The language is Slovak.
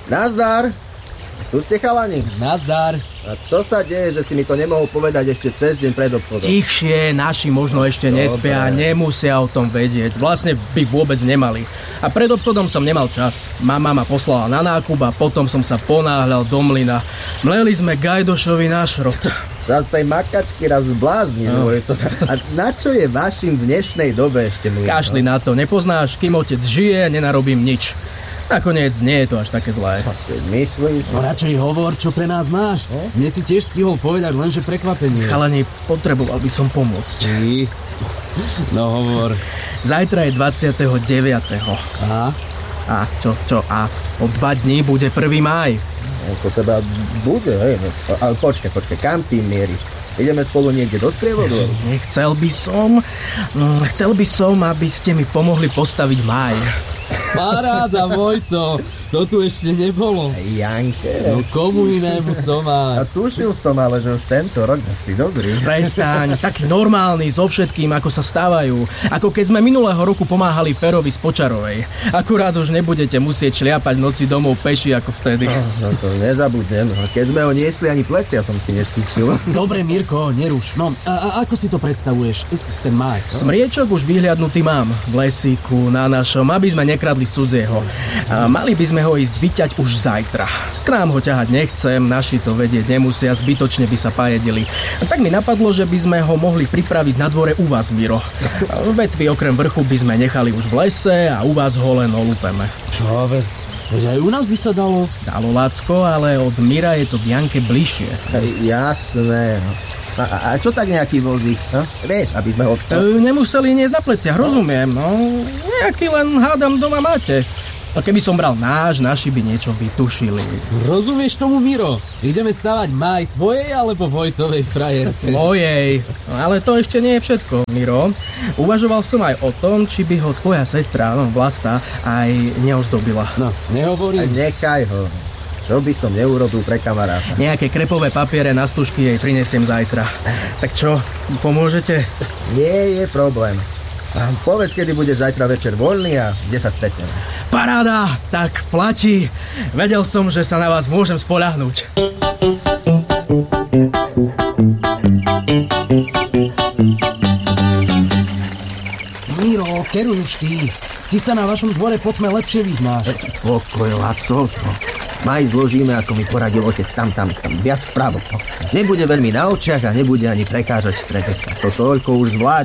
Nazdar! Tu ste, chalani? Nazdar. A čo sa deje, že si mi to nemohol povedať ešte cez deň pred obchodom? Tichšie, naši možno ešte nespia, nemusia o tom vedieť. Vlastne by vôbec nemali. A pred obchodom som nemal čas. Mama ma poslala na nákup a potom som sa ponáhľal do mlyna. Mleli sme Gajdošovi na šrot. Zas tej makačky raz zblázniš, A na čo je vašim v dnešnej dobe ešte mlyn? Kašli na to, nepoznáš, kým otec žije, nenarobím nič. Nakoniec nie je to až také zlé. Myslíš? No radšej hovor, čo pre nás máš. Mne si tiež stihol povedať lenže prekvapenie. Chalani, potreboval by som pomôcť. No hovor. Zajtra je 29. A? A čo? A o 2 dní bude 1. máj. To teda bude, hej. Ale počkaj, kam ty mieríš? Ideme spolu niekde do sprievodu? Chcel by som, aby ste mi pomohli postaviť máj. Paráda, Vojto. To tu ešte nebolo. Janke. No komu inému som A tušil som, ale že už tento rok si dobrý. Prestaň, taký normálny so všetkým, ako sa stávajú. Ako keď sme minulého roku pomáhali Ferovi z Počarovej. Akurát už nebudete musieť šliapať noci domov peši ako vtedy. No to nezabudnem. Keď sme ho niesli, ani plecia som si necítil. Dobre, Mirko, neruš. No, a ako si to predstavuješ? Ten máj. Smriečok už vyhliadnutý mám v lesíku na našom, aby sme nekradli cudzieho. Mali by sme ho ísť vyťať už zajtra. K nám ho ťahať nechcem, naši to vedieť nemusia, zbytočne by sa pajedili. Tak mi napadlo, že by sme ho mohli pripraviť na dvore u vás, Miro. Vetvy okrem vrchu by sme nechali už v lese a u vás ho len olúpeme. Čo, veď aj u nás by sa dalo. Dalo, Lacko, ale od Mira je to k Janke bližšie. Jasné. A čo tak nejaký vozík? Vieš, aby sme ho... Nemuseli niesť na pleciach, rozumiem. No, nejaký len hádam doma máte. A keby som bral naši by niečo vytušili. Rozumieš tomu, Miro? Ideme stavať máj tvojej alebo Vojtovej frajerke? Tvojej. Ale to ešte nie je všetko, Miro. Uvažoval som aj o tom, či by ho tvoja sestra, Vlasta, aj neozdobila. No, nehovorím. Nechaj ho. Čo by som neurobil pre kamaráta? Nejaké krepové papiere na stužky jej prinesiem zajtra. Tak čo, pomôžete? Nie je problém. Povedz, kedy budeš zajtra večer voľný a kde sa stretneme. Paráda, tak platí. Vedel som, že sa na vás môžem spoľahnúť. Miro, keruj už ty. Ty sa na vašom dvore po tme lepšie vyznáš. Pokoj, Laco. Maj zložíme, ako mi poradil otec, tam, viac vpravo. Nebude veľmi na očiach a nebude ani prekážať v strede. To toľko už zvládne.